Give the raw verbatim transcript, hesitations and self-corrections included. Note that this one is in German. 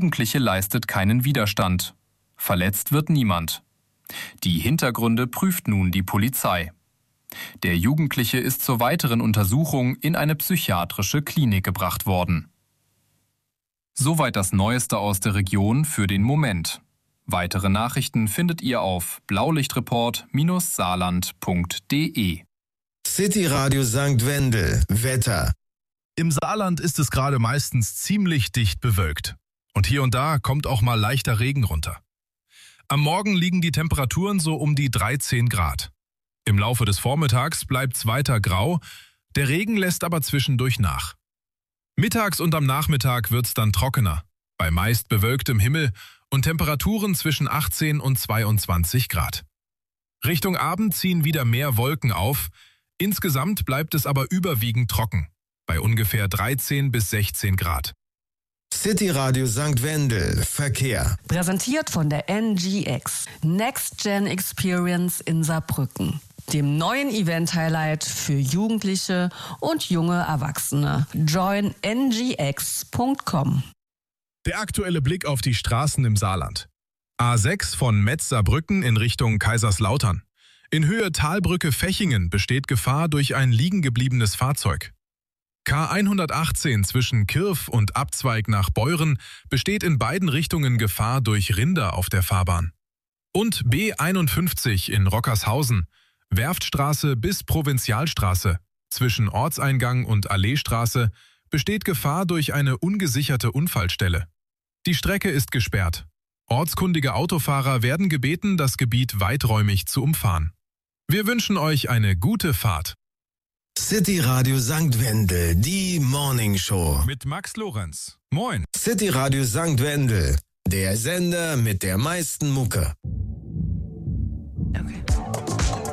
Jugendliche leistet keinen Widerstand. Verletzt wird niemand. Die Hintergründe prüft nun die Polizei. Der Jugendliche ist zur weiteren Untersuchung in eine psychiatrische Klinik gebracht worden. Soweit das Neueste aus der Region für den Moment. Weitere Nachrichten findet ihr auf blaulichtreport Bindestrich saarland Punkt de. City Radio Sankt Wendel. Wetter. Im Saarland ist es gerade meistens ziemlich dicht bewölkt. Und hier und da kommt auch mal leichter Regen runter. Am Morgen liegen die Temperaturen so um die dreizehn Grad. Im Laufe des Vormittags bleibt es weiter grau, der Regen lässt aber zwischendurch nach. Mittags und am Nachmittag wird es dann trockener, bei meist bewölktem Himmel und Temperaturen zwischen achtzehn und zweiundzwanzig Grad. Richtung Abend ziehen wieder mehr Wolken auf, insgesamt bleibt es aber überwiegend trocken, bei ungefähr dreizehn bis sechzehn Grad. City Radio Sankt Wendel. Verkehr. Präsentiert von der N G X. Next Gen Experience in Saarbrücken. Dem neuen Event-Highlight für Jugendliche und junge Erwachsene. join n g x punkt com. Der aktuelle Blick auf die Straßen im Saarland. A sechs von Metz-Saarbrücken in Richtung Kaiserslautern. In Höhe Talbrücke-Fechingen besteht Gefahr durch ein liegengebliebenes Fahrzeug. K hundertachtzehn zwischen Kirf und Abzweig nach Beuren besteht in beiden Richtungen Gefahr durch Rinder auf der Fahrbahn. Und B einundfünfzig in Rockershausen, Werftstraße bis Provinzialstraße, zwischen Ortseingang und Alleestraße, besteht Gefahr durch eine ungesicherte Unfallstelle. Die Strecke ist gesperrt. Ortskundige Autofahrer werden gebeten, das Gebiet weiträumig zu umfahren. Wir wünschen euch eine gute Fahrt. City Radio Sankt Wendel, die Morning Show. Mit Max Lorenz. Moin. City Radio Sankt Wendel, der Sender mit der meisten Mucke. Okay.